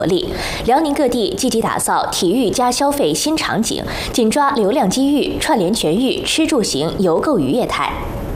力。辽宁各地积极打造体育加消费新场景，紧抓流量机遇，串联全域吃住行游购渔业态。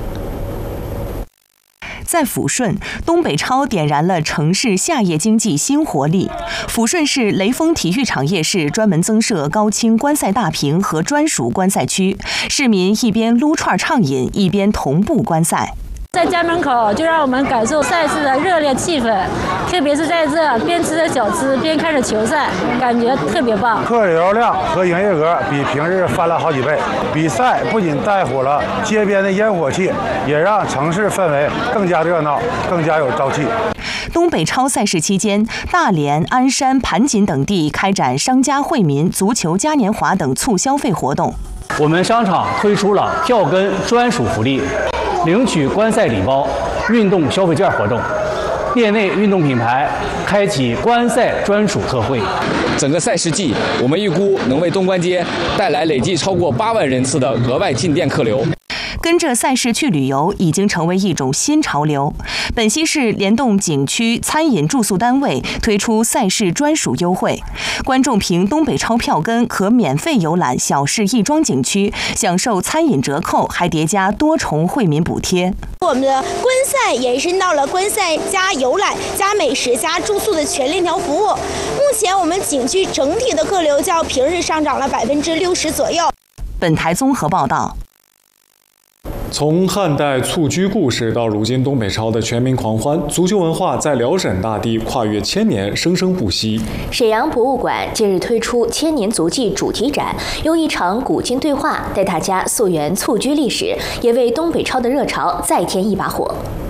在抚顺，东北超点燃了城市夏夜经济新活力。抚顺市雷锋体育场夜市专门增设高清观赛大屏和专属观赛区，市民一边撸串畅饮，一边同步观赛。 在家门口就让我们感受赛事的热烈气氛，特别是在这边吃着小吃边看着球赛，感觉特别棒。 客流量和营业额比平日翻了好几倍。比赛不仅带火了街边的烟火气，也让城市氛围更加热闹，更加有朝气。 东北超赛事期间，大连、鞍山、盘锦等地开展商家惠民、足球嘉年华等促消费活动。 我们商场推出了票根专属福利。领取观赛礼包、运动消费券活动，店内运动品牌开启观赛专属特惠。 整个赛事季，我们预估能为东关街带来累计超过8万人次的额外进店客流。 跟着赛事去旅游已经成为一种新潮流。本溪市联动景区餐饮住宿单位推出赛事专属优惠，观众凭东北超票根可免费游览小市亦庄景区，享受餐饮折扣，还叠加多重惠民补贴。 我们的观赛延伸到了观赛加游览加美食加住宿的全链条服务。目前我们景区整体的客流较平日上涨了60%左右。 本台综合报道。 从汉代蹴鞠故事到如今东北超的全民狂欢，足球文化在辽沈大地跨越千年，生生不息。 沈阳博物馆近日推出千年足迹主题展，用一场古今对话带大家溯源蹴鞠历史，也为东北超的热潮再添一把火。